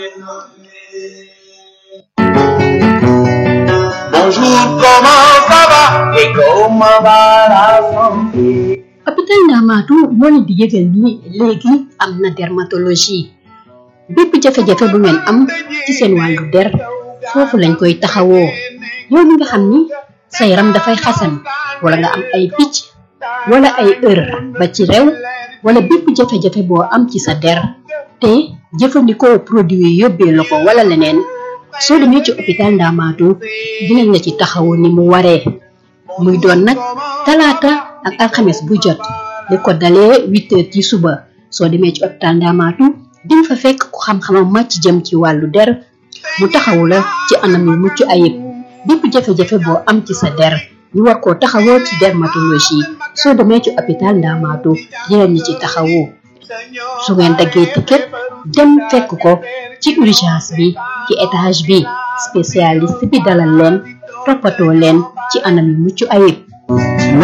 Bonjour, comment ça va et comment va la santé? hôpital Ndamatou moo leen di yëgal ni léegi am na dermatologie bépp jafe-jafe bu ngeen am ci seen wàllu der foofu lañ koy taxawoo yow mi nga xam ni sa yaram dafay xasan wala nga am ay picc wala ay ba ci rew wala bépp jafe-jafe boo am ci sa der te jëfandikoo produit yi yóbbee la ko wala leneen soo demee ci hôpital Ndamatou dinañ la ci taxawoo ni mu waree muy doon nag talaata ak alxames bu jot li ko dalee 8h ci suba soo demee ci hôpital Ndamatou di fa fekk ku xam-xamam màcc jëm ci wàllu der mu taxawu la ci anam yu mucc ayib bépp jafe-jafe boo am ci sa der ñu war koo taxawoo ci dermatologie soo demee ci hôpital Ndamatou dinañ ci taxawoo su ngeen daggee ticket dem fekk ko ci urgence bi ci étage bi spécialiste bi dalal leen toppatoo leen ci anam yu mucc ayib